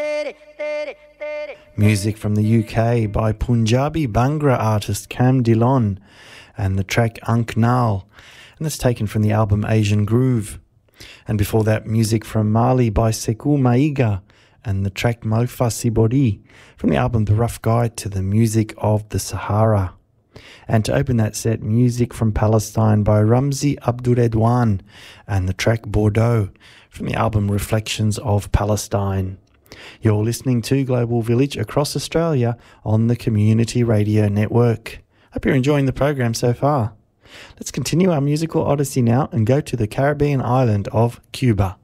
Music from the UK by Punjabi Bhangra artist Cam Dillon and the track Ankh Nal, and that's taken from the album Asian Groove. And before that, music from Mali by Sekou Maiga and the track Mofa Sibori from the album The Rough Guide to the Music of the Sahara. And to open that set, music from Palestine by Ramzi Abduredwan and the track Bordeaux from the album Reflections of Palestine. You're listening to Global Village across Australia on the Community Radio Network. Hope you're enjoying the program so far. Let's continue our musical odyssey now and go to the Caribbean island of Cuba.